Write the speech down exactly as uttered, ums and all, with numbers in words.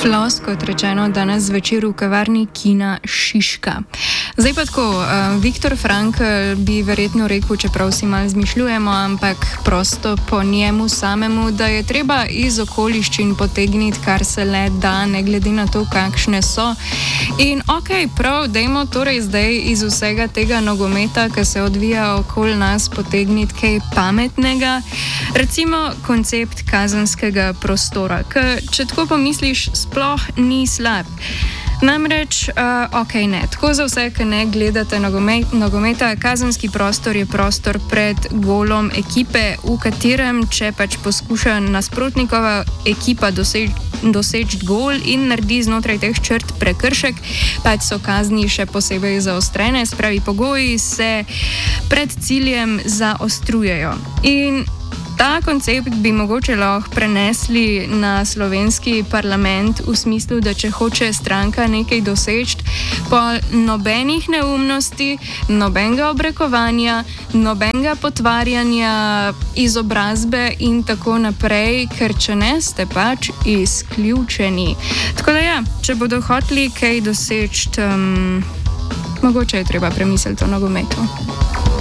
Flos, kot rečeno, danes zvečer v kavarni Kina Šiška. Zdaj pa tako, uh, Viktor Frankl bi verjetno rekel, čeprav si malo zmišljujemo, ampak prosto po njemu samemu, da je treba iz okoliščin potegniti, kar se le da, ne glede na to, kakšne so. In ok, prav, dajmo torej zdaj iz vsega tega nogometa, ki se odvija okoli nas, potegniti kaj pametnega. Recimo koncept kazenskega prostora, ki, če tako pomisliš, sploh ni slab. Namreč, uh, ok, ne, tako za vse, ki ne gledate nogomet, nogometa, kazenski prostor je prostor pred golom ekipe, v katerem, če pač poskuša nasprotnikova ekipa doseči doseči gol in naredi znotraj teh črt prekršek, pač so kazni še posebej zaostrene, spravi pogoji se pred ciljem zaostrujejo. In ta koncept bi mogoče lahko prenesli na slovenski parlament v smislu, da če hoče stranka nekaj doseči, pa nobenih neumnosti, nobenega obrekovanja, nobenega potvarjanja izobrazbe in tako naprej, ker če ne, ste pač izključeni. Tako da ja, če bodo hoteli kaj doseči, um, mogoče je treba premisliti o nogometu.